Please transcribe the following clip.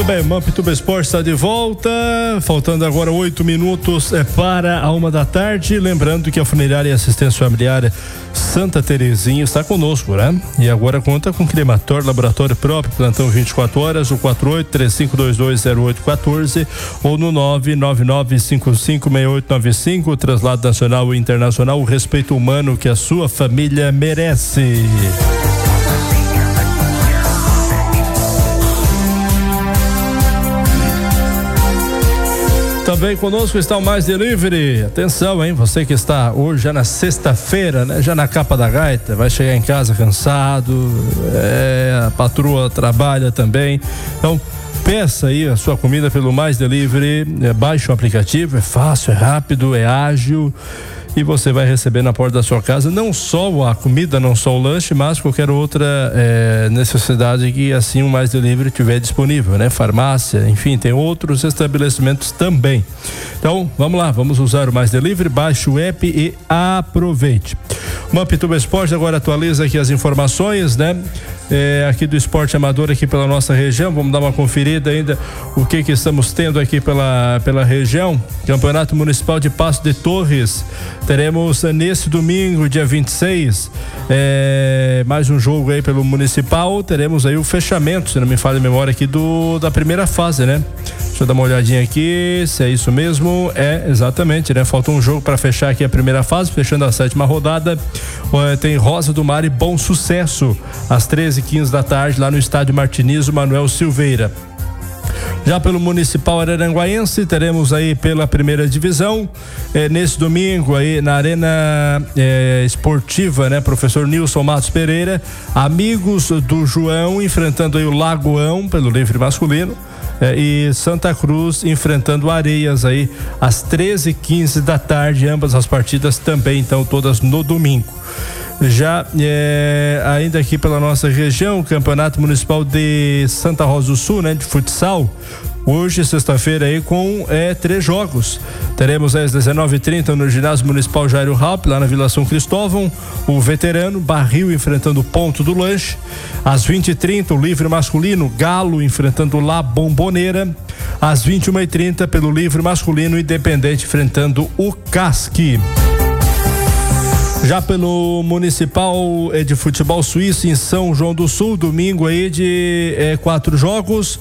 Muito bem, Mampituba Esporte está de volta, faltando agora 8 minutos para a 1h da tarde, lembrando que a Funerária e Assistência Familiar Santa Terezinha está conosco, né? E agora conta com crematório, laboratório próprio, plantão 24 horas, o 48-3522-0814 ou no 999556895, traslado nacional e internacional, o respeito humano que a sua família merece. Também conosco está o Mais Delivery. Atenção, hein? Você que está hoje já na sexta-feira, né? Já na capa da gaita, vai chegar em casa cansado, a patroa trabalha também. Então, peça aí a sua comida pelo Mais Delivery. Baixe o aplicativo, é fácil, é rápido, é ágil. E você vai receber na porta da sua casa não só a comida, não só o lanche, mas qualquer outra necessidade que assim o Mais Delivery tiver disponível, né? Farmácia, enfim, tem outros estabelecimentos também. Então, vamos lá, vamos usar o Mais Delivery, baixe o app e aproveite. O Mampituba Esporte agora atualiza aqui as informações, né? Aqui do esporte amador aqui pela nossa região, vamos dar uma conferida ainda o que estamos tendo aqui pela região. Campeonato Municipal de Passo de Torres, teremos nesse domingo, dia 26, mais um jogo aí pelo Municipal, teremos aí o fechamento, se não me falha a memória aqui da primeira fase, né? Deixa eu dar uma olhadinha aqui, se é isso mesmo, exatamente, né? Falta um jogo para fechar aqui a primeira fase, fechando a 7ª rodada, tem Rosa do Mar e Bom Sucesso, às 13h15 lá no estádio Martinizo Manuel Silveira. Já pelo Municipal Araranguaense, teremos aí pela primeira divisão, nesse domingo aí na Arena Esportiva, né? Professor Nilson Matos Pereira, Amigos do João enfrentando aí o Lagoão pelo livre masculino, e Santa Cruz enfrentando Areias aí às 13h15, ambas as partidas também, então todas no domingo. Já ainda aqui pela nossa região, o Campeonato Municipal de Santa Rosa do Sul, né, de futsal, hoje, sexta-feira, aí com 3 jogos. Teremos às 19h30 no Ginásio Municipal Jairo Raup, lá na Vila São Cristóvão, o veterano Barril enfrentando o Ponto do Lanche. Às 20h30, o livre masculino Galo enfrentando La Bomboneira. Às 21h30, pelo livre masculino, Independente enfrentando o Casque. Já pelo Municipal de Futebol Suíço em São João do Sul, domingo aí de 4 jogos.